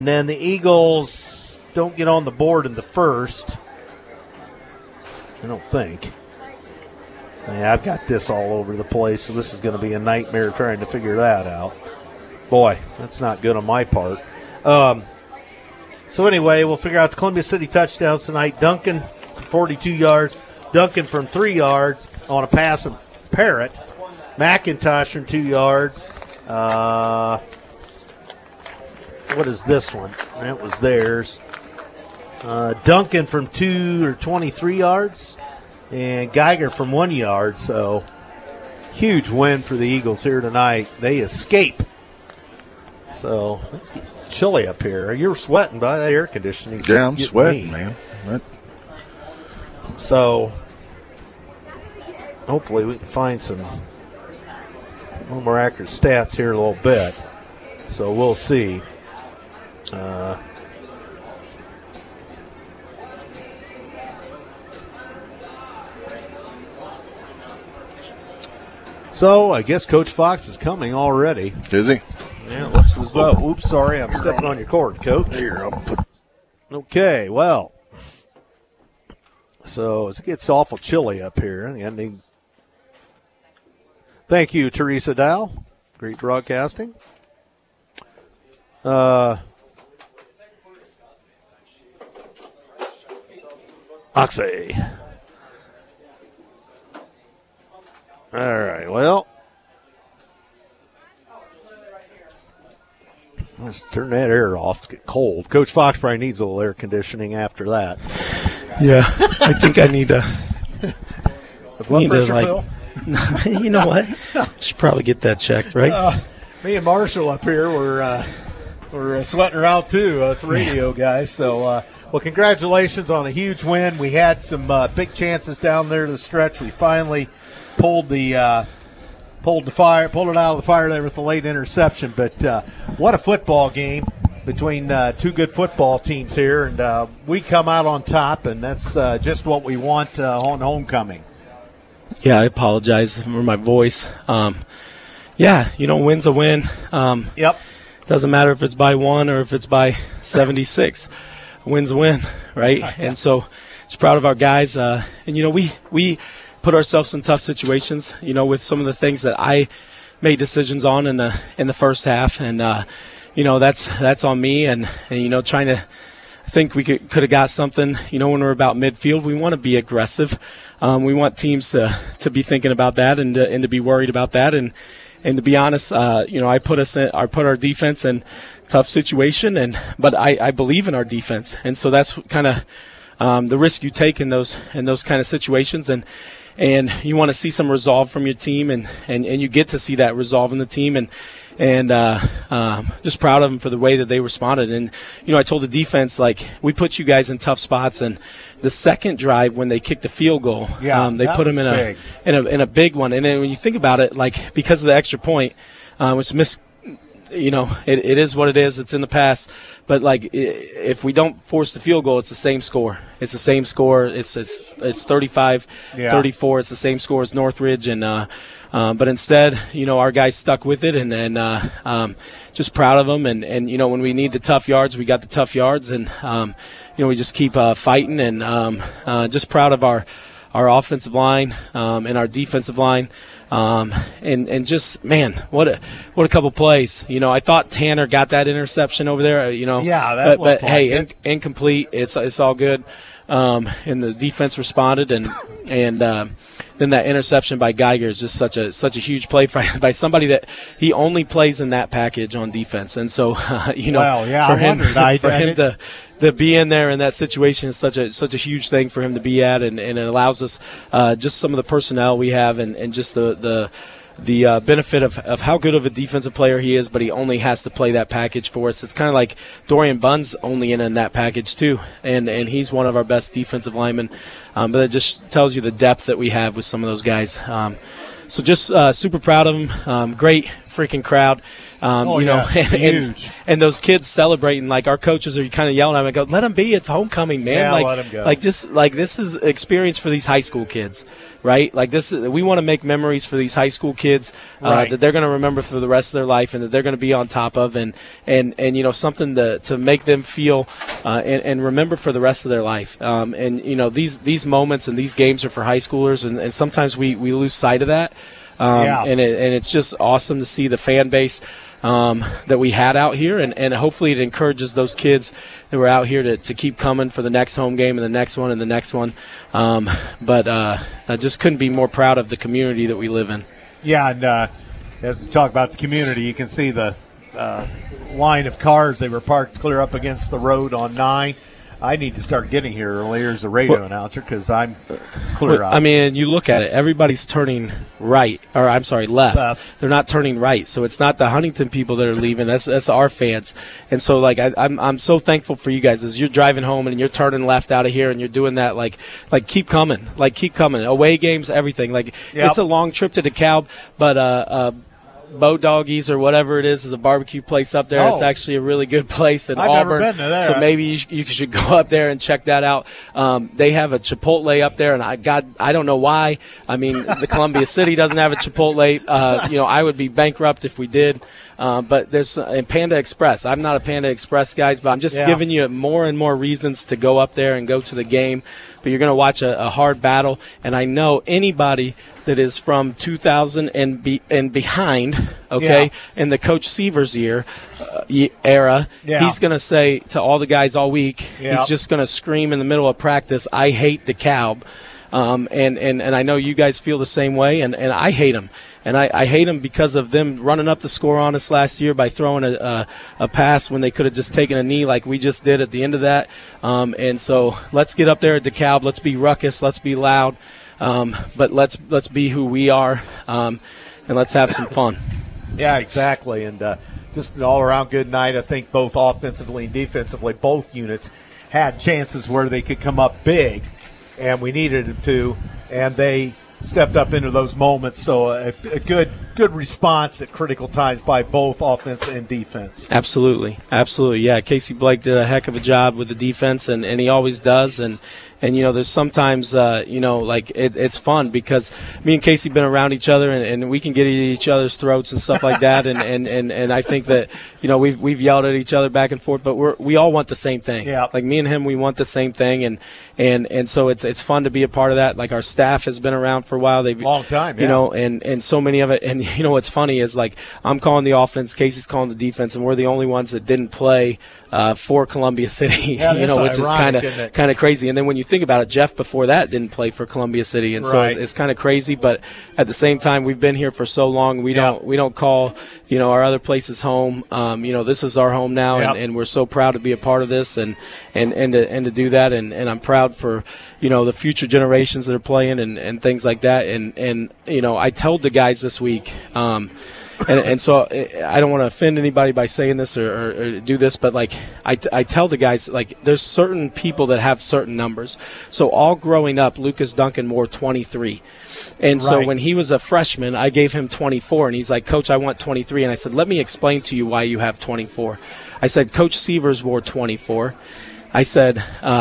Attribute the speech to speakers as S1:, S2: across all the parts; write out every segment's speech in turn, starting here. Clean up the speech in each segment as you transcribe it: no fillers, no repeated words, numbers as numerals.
S1: And then the Eagles don't get on the board in the first. I don't think. Yeah, I've got this all over the place, so this is going to be a nightmare trying to figure that out. Boy, that's not good on my part. So anyway, we'll figure out the Columbia City touchdowns tonight. Duncan, 42 yards. Duncan from 3 yards on a pass from Parrott. McIntosh from 2 yards. What is this one? That was theirs. Duncan from 23 yards. And Geiger from 1 yard. So huge win for the Eagles here tonight. They escape. So it's chilly up here. You're sweating by that air conditioning.
S2: Yeah, I'm sweating, man.
S1: So hopefully we can find some little more accurate stats here in a little bit. So we'll see. So I guess Coach Fox is coming already.
S2: Is he?
S1: Yeah, it looks as though. Oops, sorry, I'm stepping on your cord, Coach.
S2: Here,
S1: Okay, well. So it gets awful chilly up here. And thank you, Teresa Dow. Great broadcasting. Oxy. All right, well. Let's turn that air off. It's get cold. Coach Fox probably needs a little air conditioning after that.
S3: Yeah, I think I need to.
S1: The blood pressure pill?
S3: You know what? Should probably get that checked, right?
S1: Me and Marshall up here, we're sweating her out too, us radio guys. So, well, congratulations on a huge win. We had some big chances down there to the stretch. We finally pulled it out of the fire there with the late interception. But what a football game between two good football teams here, and we come out on top, and that's just what we want on homecoming.
S3: Yeah, I apologize for my voice. Win's a win.
S1: Yep.
S3: Doesn't matter if it's by 1 or if it's by 76. A win's a win, right? And so just proud of our guys. And we put ourselves in tough situations, with some of the things that I made decisions on in the first half. And, that's on me. And trying to think we could have got something, when we're about midfield. We want to be aggressive. We want teams to be thinking about that and to be worried about that. And to be honest, I put our defense in tough situation, but I believe in our defense. And so that's kind of the risk you take in those kind of situations. And you want to see some resolve from your team, and you get to see that resolve in the team, and just proud of them for the way that they responded. And I told the defense, we put you guys in tough spots, and the second drive when they kicked the field goal, they put them in a big one. And then when you think about it, because of the extra point, which it is what it is. It's in the past. But, if we don't force the field goal, it's the same score. It's the same score. It's 35-34. It's the same score as Northridge. And but instead, our guys stuck with it, and just proud of them. And when we need the tough yards, we got the tough yards. And, we just keep fighting. And just proud of our offensive line and our defensive line. And just, man, what a couple plays. I thought Tanner got that interception over there,
S1: Yeah,
S3: but hey, incomplete. It's all good. And the defense responded, and then that interception by Geiger is just such a huge play by somebody that he only plays in that package on defense. And so, for him to be in there in that situation is such a huge thing for him to be at, and it allows us just some of the personnel we have, and just the benefit of how good of a defensive player he is, but he only has to play that package for us. It's kind of like Dorian Bunn's only in that package too, and he's one of our best defensive linemen. But it just tells you the depth that we have with some of those guys. So just super proud of him. Great freaking crowd.
S1: Huge.
S3: And those kids celebrating, like our coaches are kind of yelling at them. I go, let them be. It's homecoming, man.
S1: Yeah,
S3: like,
S1: let 'em go.
S3: Like this is experience for these high school kids, right? Like we want to make memories for these high school kids
S1: Right.
S3: that they're going to remember for the rest of their life, and that they're going to be on top of, and something to make them feel and remember for the rest of their life. These moments and these games are for high schoolers, and sometimes we lose sight of that. And it's just awesome to see the fan base that we had out here, and hopefully it encourages those kids that were out here to keep coming for the next home game and the next one and the next one. But I just couldn't be more proud of the community that we live in.
S1: Yeah, and as we talk about the community, you can see the line of cars. They were parked clear up against the road on 9. I need to start getting here earlier as a radio announcer because I'm clear out.
S3: I mean, you look at it, everybody's turning left. They're not turning right. So it's not the Huntington people that are leaving. That's our fans. And so, like, I'm so thankful for you guys as you're driving home and you're turning left out of here and you're doing that. Like keep coming. Like, keep coming. Away games, everything. Like, It's a long trip to DeKalb, but Bo Doggies or whatever it is a barbecue place up there.
S1: Oh.
S3: It's actually a really good place in
S1: I've
S3: Auburn.
S1: never been to there.
S3: So maybe you should go up there and check that out. They have a Chipotle up there, and I don't know why. I mean, the Columbia City doesn't have a Chipotle. I would be bankrupt if we did. But there's and Panda Express. I'm not a Panda Express guys, but I'm just giving you more and more reasons to go up there and go to the game. But you're going to watch a hard battle, and I know anybody that is from 2000 and behind, in the Coach Sievers era, he's going to say to all the guys all week, he's just going to scream in the middle of practice, "I hate DeKalb." And I know you guys feel the same way, and I hate them. And I hate them because of them running up the score on us last year by throwing a pass when they could have just taken a knee like we just did at the end of that. And so let's get up there at DeKalb. Let's be ruckus. Let's be loud. But let's be who we are, and let's have some fun.
S1: Yeah, exactly. And just an all-around good night. I think both offensively and defensively, both units had chances where they could come up big, and we needed them to, and they stepped up into those moments. So a good response at critical times by both offense and defense.
S3: Absolutely. Yeah, Casey Blake did a heck of a job with the defense, and he always does. And there's sometimes, it's fun because me and Casey been around each other, and we can get at each other's throats and stuff like that. And I think that, we've yelled at each other back and forth, but we all want the same thing.
S1: Yeah.
S3: Like me and him, we want the same thing. And so it's fun to be a part of that. Like our staff has been around for a while. They've
S1: long time,
S3: and so many of it. And what's funny is, like, I'm calling the offense, Casey's calling the defense, and we're the only ones that didn't play for Columbia City.
S1: Yeah,
S3: which is kind of crazy. And then when you think about it, Jeff before that didn't play for Columbia City, and so it's kind of crazy. But at the same time, we've been here for so long. We don't call our other places home. This is our home now, and we're so proud to be a part of this and to do that. And I'm proud for the future generations that are playing and things like that. And I told the guys this week. And so I don't want to offend anybody by saying this or do this, but like I tell the guys, like, there's certain people that have certain numbers. So all growing up, Lucas Duncan wore 23. And so when he was a freshman, I gave him 24, and he's like, "Coach, I want 23." And I said, "Let me explain to you why you have 24. I said, "Coach Sievers wore 24. I said,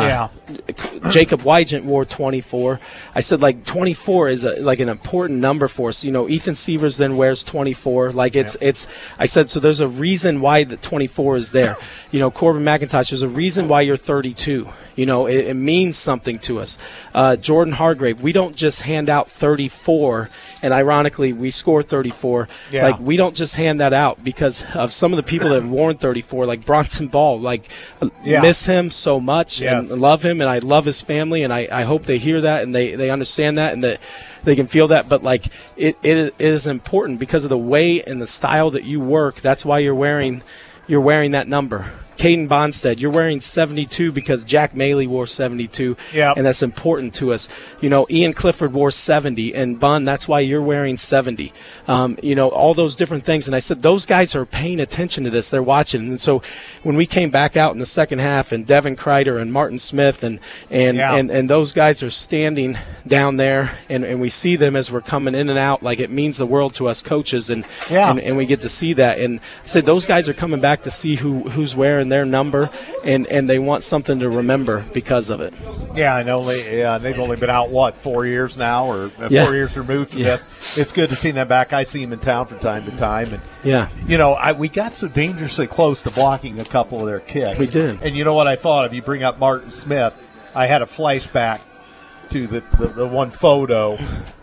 S3: Jacob Wygant wore 24. I said, like, 24 is an important number for us. Ethan Sievers then wears 24. Like, I said, so there's a reason why the 24 is there. Corbin McIntosh, there's a reason why you're 32. It means something to us. Jordan Hargrave, we don't just hand out 34, and ironically, we score 34.
S1: Yeah.
S3: Like, we don't just hand that out because of some of the people that have worn 34, like Bronson Ball. Like, miss him so much and love him, and I love his family, and I hope they hear that and they understand that and that they can feel that. But, like, it is important because of the way and the style that you work. That's why you're wearing that number. Caden Bond said, you're wearing 72 because Jack Maley wore 72, and that's important to us. Ian Clifford wore 70, and Bond, that's why you're wearing 70. All those different things. And I said, those guys are paying attention to this. They're watching. And so when we came back out in the second half, and Devin Kreider and Martin Smith and those guys are standing down there, and we see them as we're coming in and out, like it means the world to us coaches, and we get to see that. And I said, those guys are coming back to see who's wearing their number, and they want something to remember because of it.
S1: Yeah, and they've only been out, 4 years now, or 4 years removed from this. It's good to see them back. I see them in town from time to time. And, we got so dangerously close to blocking a couple of their kicks.
S3: We did.
S1: And you know what I thought of? You bring up Martin Smith. I had a flashback to the one photo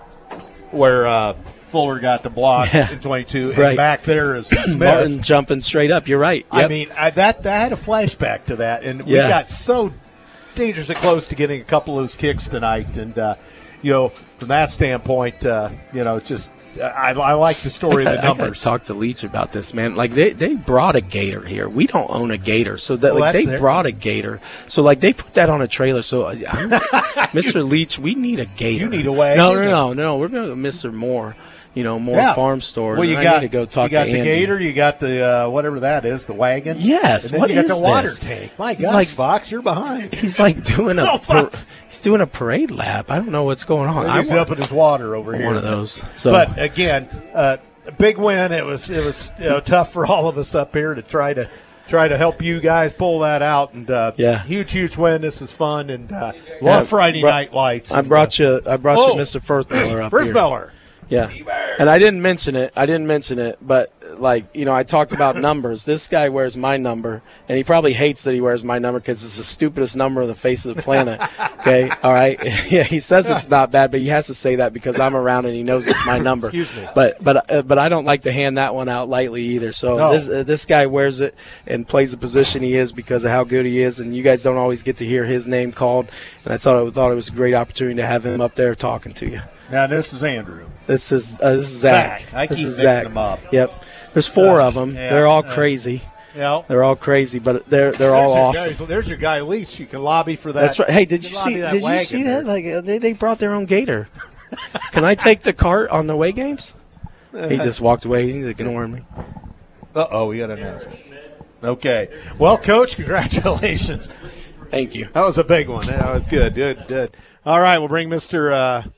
S1: where Fuller got the block in 22, and back there is Smith.
S3: Martin jumping straight up. You're right. Yep.
S1: I mean, I had a flashback to that, and we got so dangerously close to getting a couple of those kicks tonight. And, from that standpoint, it's just I like the story of the numbers.
S3: I talked to Leach about this, man. Like, they brought a gator here. We don't own a gator. So they brought a gator. So, they put that on a trailer. So, Mr. Leach, we need a gator.
S1: You need a wagon.
S3: No. We're going to Mr. Moore. Farm store.
S1: Well,
S3: I need to go talk to Andy.
S1: You got the gator, you got the whatever that is, the wagon.
S3: Yes,
S1: and then you got the water tank. My gosh, Fox, you're behind.
S3: He's doing he's doing a parade lap. I don't know what's going on.
S1: He's up in his water over here.
S3: One of those. So.
S1: But again, a big win. It was tough for all of us up here to try to help you guys pull that out. And huge win. This is fun, and love Friday night lights.
S3: I brought you Mr. Firthmiller up here.
S1: Firthmiller.
S3: Yeah, and I didn't mention it, but I talked about numbers. This guy wears my number, and he probably hates that he wears my number because it's the stupidest number on the face of the planet. Okay, all right. Yeah, he says it's not bad, but he has to say that because I'm around and he knows it's my number.
S1: Excuse me.
S3: But I don't like to hand that one out lightly either. So this guy wears it and plays the position he is because of how good he is, and you guys don't always get to hear his name called. And I thought it was a great opportunity to have him up there talking to you.
S1: Now this is Andrew.
S3: This is Zach.
S1: I keep mixing them up.
S3: Yep. There's 4 of them. Yeah, they're all crazy.
S1: Yeah.
S3: They're all crazy, but they're all awesome.
S1: There's your guy Leach. You can lobby for that.
S3: That's right. Hey, did you see that? Like they brought their own gator. Can I take the cart on the away games? He just walked away. He's ignoring me.
S1: We got an announcement. Okay. Well, Coach, congratulations.
S3: Thank you.
S1: That was a big one. That was good. Good. All right, we'll bring Mr.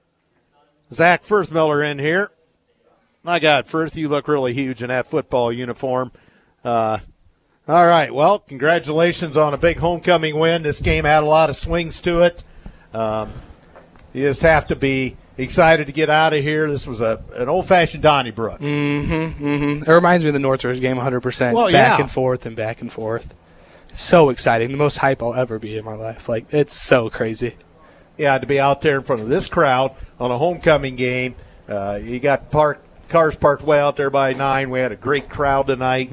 S1: Zach Firthmiller in here. My God, Firth, you look really huge in that football uniform. All right, well, congratulations on a big homecoming win. This game had a lot of swings to it. You just have to be excited to get out of here. This was an old-fashioned Donnybrook.
S2: It reminds me of the Northridge game 100%.
S1: Well,
S2: back and forth and back and forth. It's so exciting. The most hype I'll ever be in my life. It's so crazy.
S1: Yeah, to be out there in front of this crowd on a homecoming game. You got cars parked way out there by 9. We had a great crowd tonight.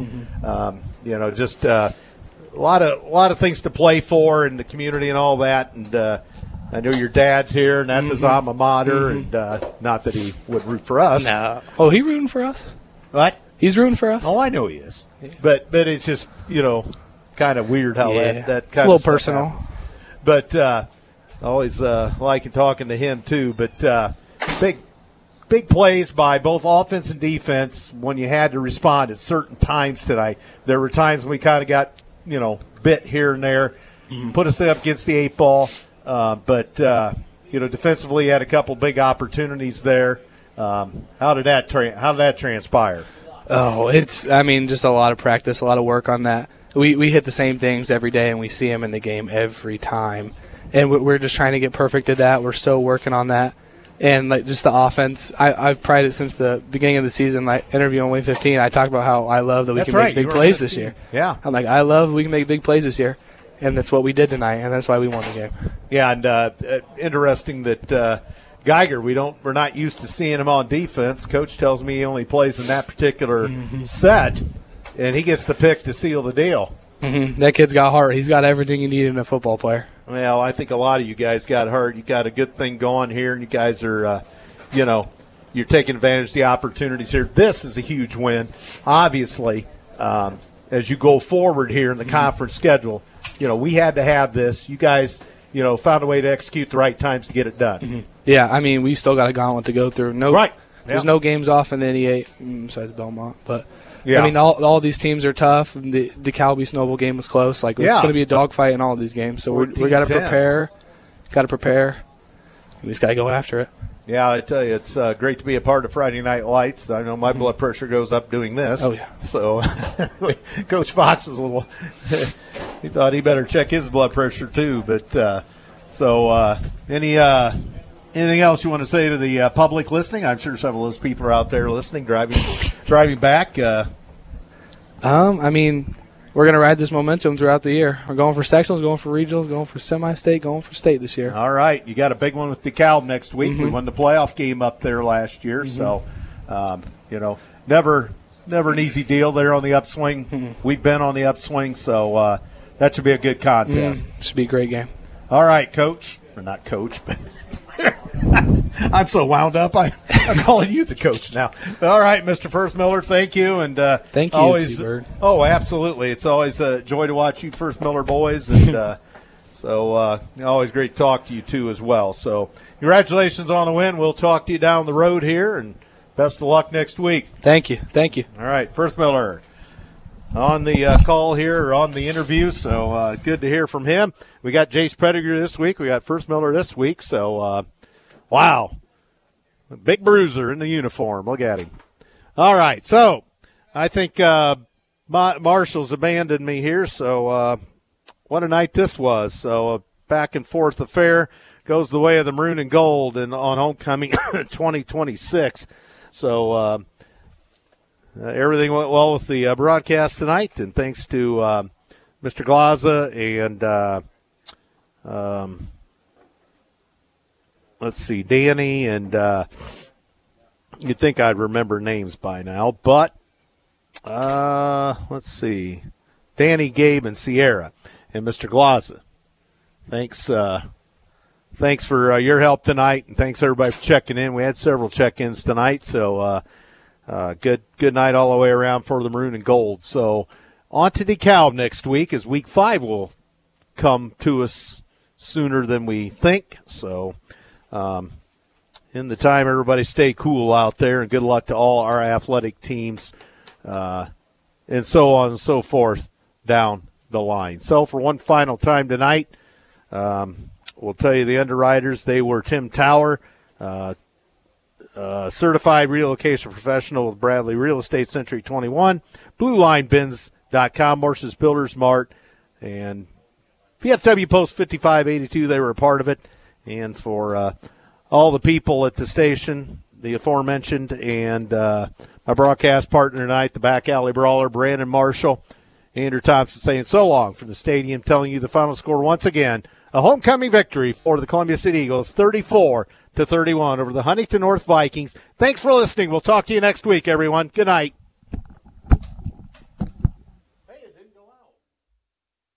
S1: Just a lot of things to play for in the community and all that. And I know your dad's here, and that's his alma mater. And not that he would root for us.
S2: No. Oh, he rooting for us?
S1: What?
S2: He's rooting for us?
S1: Oh, I know he is. Yeah. But it's just kind of weird how that kind
S2: it's a little personal.
S1: Happens. But always liking talking to him too. But big plays by both offense and defense when you had to respond at certain times tonight. There were times when we kind of got bit here and there, put us up against the 8 ball. But defensively had a couple big opportunities there. How did that transpire?
S2: Oh, just a lot of practice, a lot of work on that. We hit the same things every day, and we see them in the game every time. And we're just trying to get perfect at that. We're still working on that. And just the offense, I've prided it since the beginning of the season. Interview on Win 15, I talked about how I love that we can make big plays this year.
S1: Yeah.
S2: I'm I love we can make big plays this year. And that's what we did tonight, and that's why we won the game.
S1: Yeah, and interesting that Geiger, we're not used to seeing him on defense. Coach tells me he only plays in that particular set, and he gets the pick to seal the deal.
S2: That kid's got heart. He's got everything you need in a football player.
S1: Well, I think a lot of you guys got heart. You got a good thing going here, and you guys are, you're taking advantage of the opportunities here. This is a huge win, obviously. as you go forward here in the conference schedule, we had to have this. You guys, found a way to execute the right times to get it done.
S2: Yeah, I mean, we still got a gauntlet to go through.
S1: Right.
S2: There's no games off in the NE8 besides Belmont, but
S1: yeah.
S2: I mean, all these teams are tough. The DeKalb Snowball game was close. It's going to be a dogfight in all of these games. So we got to prepare. Got to prepare. We just got to go after it.
S1: Yeah, I tell you, it's great to be a part of Friday Night Lights. I know my blood pressure goes up doing this.
S2: Oh, yeah.
S1: So Coach Fox was a little – he thought he better check his blood pressure too. But anything else you want to say to the public listening? I'm sure some of those people are out there listening, driving back.
S2: I mean, we're going to ride this momentum throughout the year. We're going for sectionals, going for regionals, going for semi-state, going for state this year.
S1: All right. You got a big one with DeKalb next week. We won the playoff game up there last year. So, never an easy deal there on the upswing. We've been on the upswing, so that should be a good contest.
S2: Should be a great game.
S1: All right, Coach. Or not Coach, but I'm so wound up. I'm calling you the coach now. All right, Mr. First Miller, thank you. And
S2: thank you,
S1: always,
S2: T-Bird.
S1: Oh, absolutely. It's always a joy to watch you First Miller boys. And always great to talk to you, too, as well. So congratulations on the win. We'll talk to you down the road here, and best of luck next week.
S2: Thank you.
S1: All right, First Miller on the call here, or on the interview, so good to hear from him. We got Jace Pettigrew this week. We got First Miller this week, so wow. Big bruiser in the uniform. Look at him. All right, so I think Marshall's abandoned me here, so what a night this was. So a back and forth affair goes the way of the maroon and gold and on homecoming 2026. So everything went well with the broadcast tonight, and thanks to Mr. Glaza and let's see, Danny, and you'd think I'd remember names by now, but let's see, Danny, Gabe, and Sierra, and Mr. Glaza. Thanks for your help tonight, and thanks everybody for checking in. We had several check-ins tonight, so good night all the way around for the maroon and gold. So on to DeKalb next week, as week 5 will come to us sooner than we think. So in the time, everybody stay cool out there, and good luck to all our athletic teams, and so on and so forth down the line. So for one final time tonight, we'll tell you the underwriters. They were Tim Tower, certified relocation professional with Bradley Real Estate Century 21, BlueLineBins.com, Marsh's Builders Mart, and VFW Post 5582. They were a part of it. And for all the people at the station, the aforementioned, and my broadcast partner tonight, the Back Alley Brawler, Brandon Marshall, Andrew Thompson saying so long from the stadium, telling you the final score once again, a homecoming victory for the Columbia City Eagles, 34-31 over the Huntington North Vikings. Thanks for listening. We'll talk to you next week, everyone. Good night.